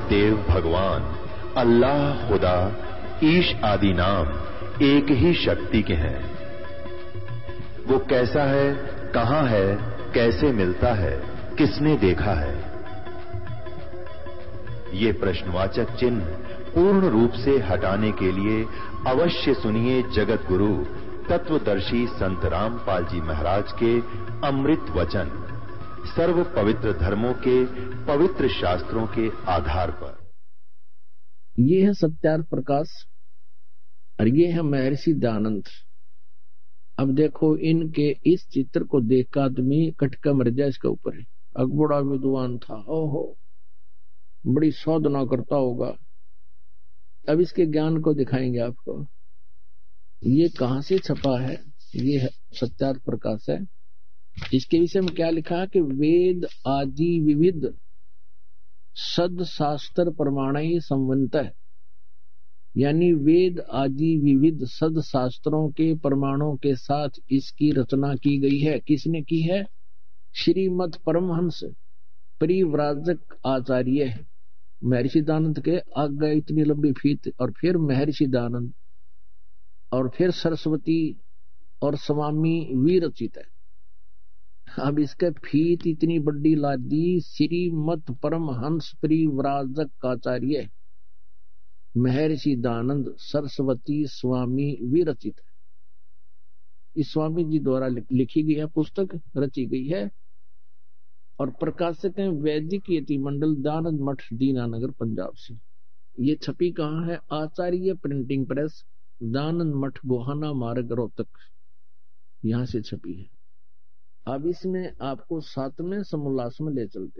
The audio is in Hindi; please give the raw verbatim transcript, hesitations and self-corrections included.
देव भगवान अल्लाह, खुदा, ईश आदि नाम एक ही शक्ति के हैं। वो कैसा है, कहां है, कैसे मिलता है, किसने देखा है? ये प्रश्नवाचक चिन्ह पूर्ण रूप से हटाने के लिए अवश्य सुनिए जगत गुरु तत्वदर्शी संत रामपाल जी महाराज के अमृत वचन, सर्व पवित्र धर्मों के पवित्र शास्त्रों के आधार पर। ये है सत्यार्थ प्रकाश और ये है महर्षि दयानंद। अब देखो, इनके इस चित्र को देख कर आदमी कटका मर जाए इसके ऊपर। अकबड़ा विद्वान था, ओहो बड़ी साधना करता होगा। अब इसके ज्ञान को दिखाएंगे आपको। ये कहां से छपा है? ये है सत्यार्थ प्रकाश है। इसके विषय में क्या लिखा है कि वेद आदि विविध सद शास्त्र प्रमाण ही संवंत है, यानी वेद आदि विविध सद शास्त्रों के प्रमाणों के साथ इसकी रचना की गई है। किसने की है? श्रीमद परमहंस परिव्राजक आचार्य महर्षि दयानंद के आगे इतनी लंबी फीत, और फिर महर्षि दयानंद, और फिर सरस्वती और स्वामी विरचित है। अब इसके फीत इतनी बड़ी लादी, श्रीमद परमहंस परिव्राजक आचार्य महर्षि दयानंद सरस्वती स्वामी विरचित है। इस स्वामी जी द्वारा लिखी गई है, पुस्तक रची गई है, और प्रकाशक हैं वैदिक यति मंडल दयानंद मठ दीनानगर पंजाब से। ये छपी कहाँ है? आचार्य प्रिंटिंग प्रेस, दयानंद मठ गोहाना मार्ग रोहतक, यहां से छपी है। अब इसमें आपको सातवें समोल्लास में ले चलते